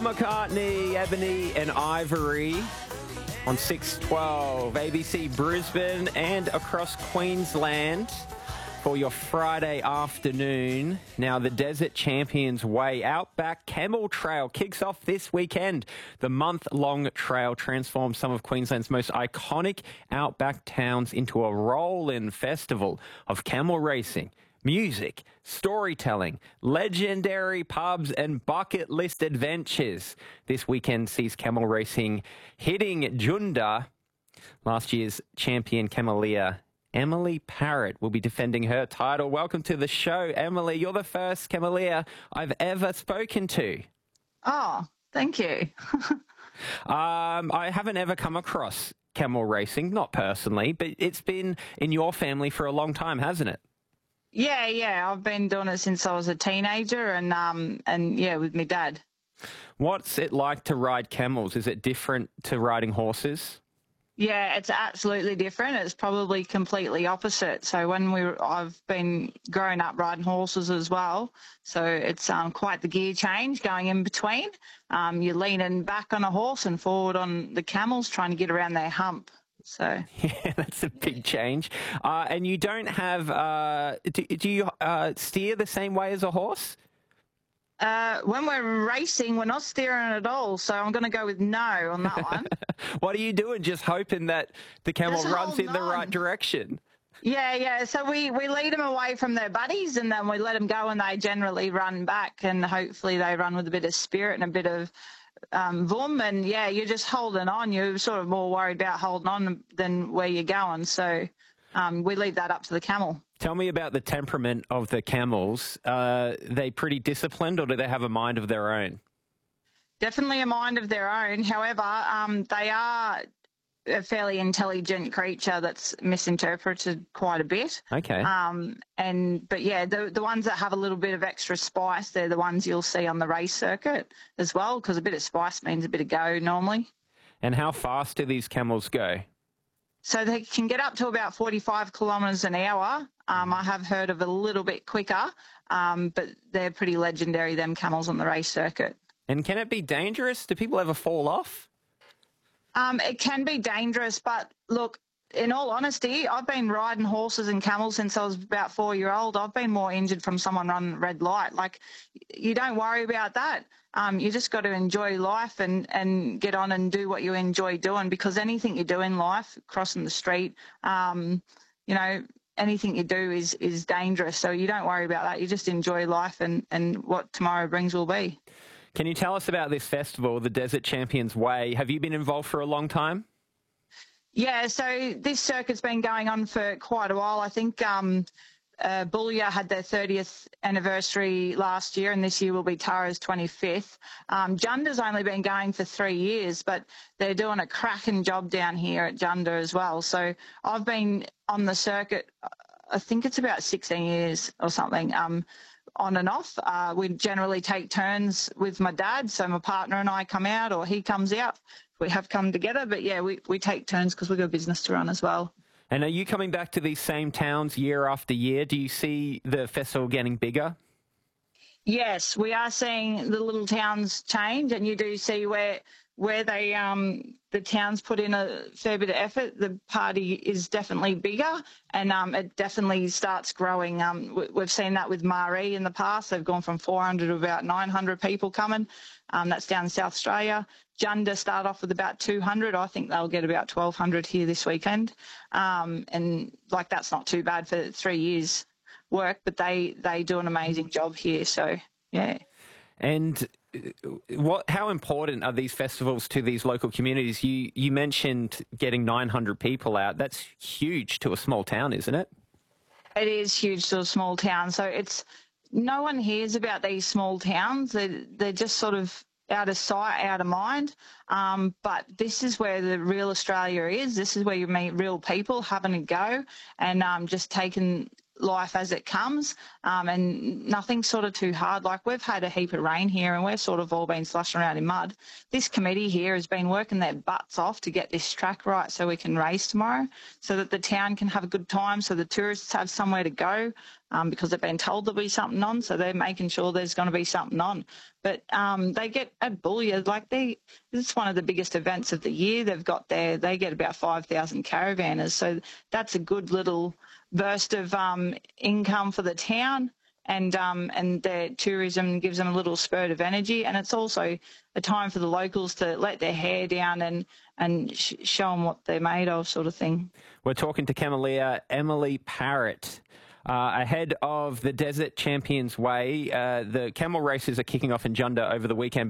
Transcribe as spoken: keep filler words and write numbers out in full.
McCartney, Ebony and Ivory on six twelve, A B C Brisbane and across Queensland for your Friday afternoon. Now, the Desert Champions Way Outback Camel Trail kicks off this weekend. The month-long trail transforms some of Queensland's most iconic outback towns into a roll-in festival of camel racing, music, storytelling, legendary pubs and bucket list adventures. This weekend sees camel racing hitting Junda. Last year's champion cameleer Emily Parrott will be defending her title. Welcome to the show, Emily. You're the first cameleer I've ever spoken to. Oh, thank you. um, I haven't ever come across camel racing, not personally, but it's been in your family for a long time, hasn't it? Yeah, yeah. I've been doing it since I was a teenager and, um, and yeah, with my dad. What's it like to ride camels? Is it different to riding horses? Yeah, it's absolutely different. It's probably completely opposite. So when we, were, I've been growing up riding horses as well. So it's um, quite the gear change going in between. Um, you're leaning back on a horse and forward on the camels trying to get around their hump. So yeah, that's a big change. Uh, and you don't have, uh, do, do you uh, steer the same way as a horse? Uh, when we're racing, we're not steering at all. So I'm going to go with no on that one. What are you doing? Just hoping that the camel Just runs in holding the on. right direction? Yeah, yeah. So we, we lead them away from their buddies and then we let them go and they generally run back and hopefully they run with a bit of spirit and a bit of um, vroom. And, yeah, you're just holding on. You're sort of more worried about holding on than where you're going. So um, we leave that up to the camel. Tell me about the temperament of the camels. Uh, they pretty disciplined or do they have a mind of their own? Definitely a mind of their own. However, um, they are a fairly intelligent creature that's misinterpreted quite a bit. Okay. Um, and but yeah, the the ones that have a little bit of extra spice, they're the ones you'll see on the race circuit as well, because a bit of spice means a bit of go normally. And how fast do these camels go? So they can get up to about forty-five kilometres an hour. Um, I have heard of a little bit quicker, um, but they're pretty legendary, them camels on the race circuit. And can it be dangerous? Do people ever fall off? Um, it can be dangerous, but look, in all honesty, I've been riding horses and camels since I was about four year old. I've been more injured from someone running a red light. Like, you don't worry about that. Um, you just got to enjoy life and, and get on and do what you enjoy doing, because anything you do in life, crossing the street, um, you know, anything you do is, is dangerous. So you don't worry about that. You just enjoy life and, and what tomorrow brings will be. Can you tell us about this festival, the Desert Champions Way? Have you been involved for a long time? Yeah, so this circuit's been going on for quite a while. I think um, uh, Boulia had their thirtieth anniversary last year, and this year will be Tara's twenty-fifth. Um, Junda's only been going for three years, but they're doing a cracking job down here at Junda as well. So I've been on the circuit, I think it's about sixteen years or something. Um, on and off. Uh, we generally take turns with my dad, so my partner and I come out or he comes out. We have come together, but yeah, we, we take turns because we've got a business to run as well. And are you coming back to these same towns year after year? Do you see the festival getting bigger? Yes, we are seeing the little towns change, and you do see where where they um, the towns put in a fair bit of effort. The party is definitely bigger, and um, it definitely starts growing. Um, we, we've seen that with Maree in the past. They've gone from four hundred to about nine hundred people coming. Um, that's down in South Australia. Junda start off with about two hundred. I think they'll get about twelve hundred here this weekend. Um, and like, that's not too bad for three years work, but they, they do an amazing job here. So, yeah. And what? How important are these festivals to these local communities? You you mentioned getting nine hundred people out. That's huge to a small town, isn't it? It is huge to a small town. So it's, no one hears about these small towns. They're, they're just sort of out of sight, out of mind. Um, but this is where the real Australia is. This is where you meet real people having a go and um, just taking life as it comes, um, and nothing sort of too hard. Like, we've had a heap of rain here and we're sort of all been slushing around in mud. This committee here has been working their butts off to get this track right so we can race tomorrow, so that the town can have a good time, so the tourists have somewhere to go. um, because they've been told there'll be something on, so they're making sure there's going to be something on. But um, they get at Boulia, like they, this is one of the biggest events of the year they've got there. They get about five thousand caravanners, so that's a good little burst of um, income for the town. And um, and their tourism gives them a little spurt of energy, and it's also a time for the locals to let their hair down and and sh- show them what they're made of, sort of thing. We're talking to Cameleer Emily Parrott. Uh, ahead of the Desert Champions Way, uh, the camel races are kicking off in Junda over the weekend.